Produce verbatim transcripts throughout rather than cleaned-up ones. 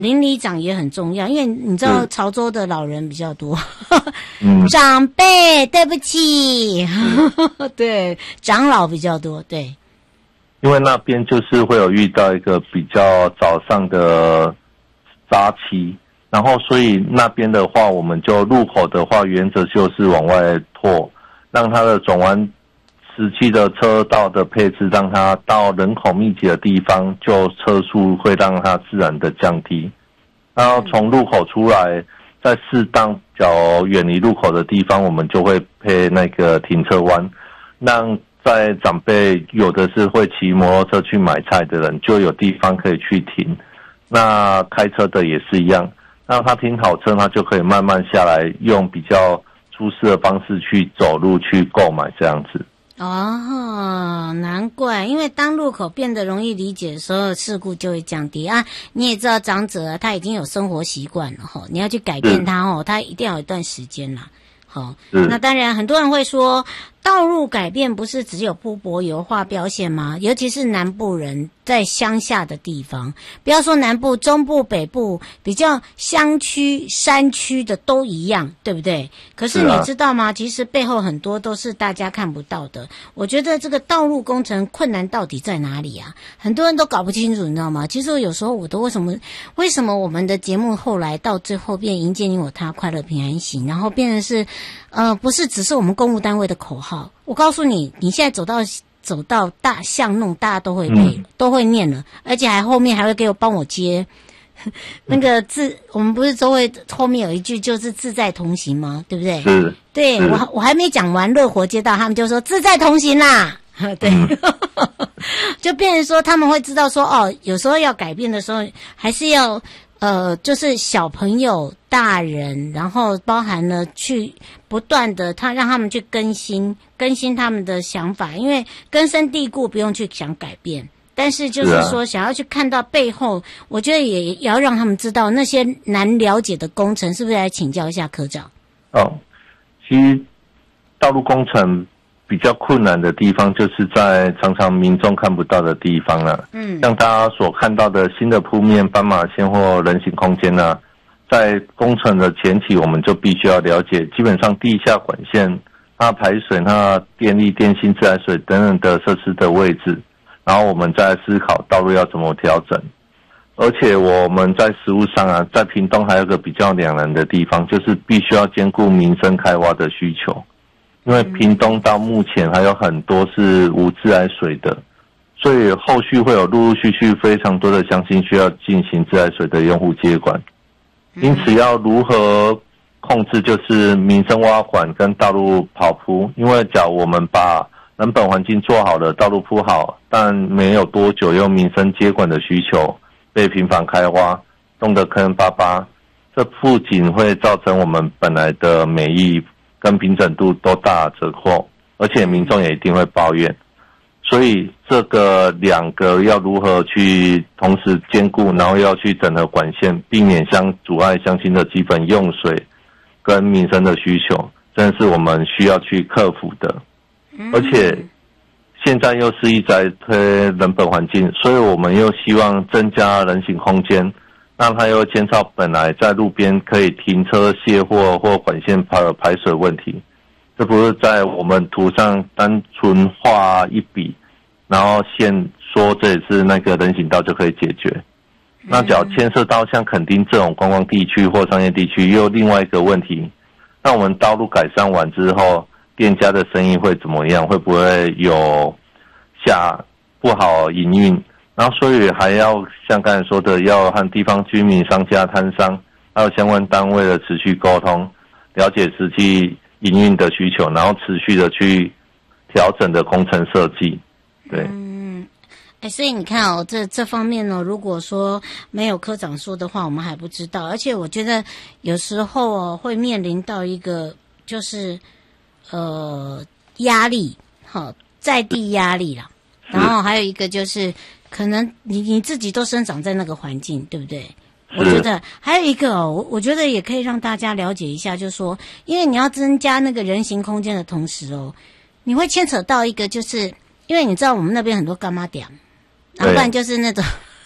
邻里长也很重要，因为你知道潮州的老人比较多， 嗯、 长辈对不起，对，长老比较多，对。 因为那边就是会有遇到一个比较早上的杂期，然后所以那边的话，我们就入口的话，原则就是往外拓，让它的转弯时期的车道的配置，让它到人口密集的地方，就车速会让它自然的降低。然后从入口出来，在适当较远离入口的地方，我们就会配那个停车弯，让在长辈有的是会骑摩托车去买菜的人，就有地方可以去停。那开车的也是一样，让他停好车，他就可以慢慢下来，用比较舒适的方式去走路去购买这样子。 哦，难怪，因为当路口变得容易理解的时候，事故就会降低啊。你也知道，长者他已经有生活习惯了哈，你要去改变他哦，他一定要有一段时间啦。好，那当然，很多人会说，道路改变不是只有铺柏油画标线吗？尤其是南部人在乡下的地方，不要说南部、中部、北部，比较乡区、山区的都一样，对不对？可是你知道吗？其实背后很多都是大家看不到的。我觉得这个道路工程困难到底在哪里啊？很多人都搞不清楚，你知道吗？其实有时候我都为什么为什么我们的节目后来到最后变迎接你我他快乐平安行，然后变成是呃不是只是我们公务单位的口号。我告诉你，你现在走到走到大巷弄，大家都会背、嗯、都会念了，而且还后面还会给我帮我接那个自，我们不是都会后面有一句就是自在同行吗？对不对？ 是， 对，我我还没讲完乐活街道，他们就说自在同行啦。对、嗯、就变成说他们会知道说哦，有时候要改变的时候还是要呃，就是小朋友、大人，然后包含了去不断的他让他们去更新更新他们的想法，因为根深蒂固不用去想改变，但是就是说想要去看到背后，我觉得也要让他们知道那些难了解的工程，是不是来请教一下科长？ 哦，其实道路工程比较困难的地方，就是在常常民众看不到的地方了。嗯，像大家所看到的新的铺面、斑马线或人行空间呢，在工程的前期，我们就必须要了解，基本上地下管线、它排水、它电力、电信、自来水等等的设施的位置，然后我们再思考道路要怎么调整。而且我们在实务上啊，在屏东还有个比较两难的地方，就是必须要兼顾民生开挖的需求。因为屏东到目前还有很多是无自来水的，所以后续会有陆陆续续非常多的乡亲需要进行自来水的用户接管。因此要如何控制就是民生挖管跟道路跑铺，因为假如我们把人本环境做好了，道路铺好，但没有多久用民生接管的需求被频繁开挖，弄得坑巴巴，这不仅会造成我们本来的美意跟平整度都大折扣，而且民众也一定会抱怨。所以这个两个要如何去同时兼顾，然后要去整合管线，避免相阻碍乡亲的基本用水跟民生的需求，真的是我们需要去克服的。而且现在又是一直推人本环境，所以我们又希望增加人行空间，让它又减少本来在路边可以停车卸货或管线排排水问题。这不是在我们图上单纯画一笔，然后线说这也是那个人行道就可以解决。那只要牵涉到像垦丁这种观光地区或商业地区，又另外一个问题，那我们道路改善完之后，店家的生意会怎么样？会不会有下不好营运？然后所以还要像刚才说的，要和地方居民、商家、摊商还有相关单位的持续沟通，了解实际营运的需求，然后持续的去调整的工程设计。对， 嗯，哎，所以你看哦，这这方面呢，如果说没有科长说的话，我们还不知道。而且我觉得有时候哦，会面临到一个就是呃压力，好，在地压力啦。然后还有一个就是，可能你你自己都生长在那个环境，对不对？我觉得还有一个哦，我我觉得也可以让大家了解一下，就是说，因为你要增加那个人行空间的同时哦，你会牵扯到一个，就是因为你知道我们那边很多干妈店，然后不然就是那种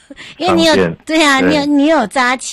因为你有对啊，你有你有扎旗。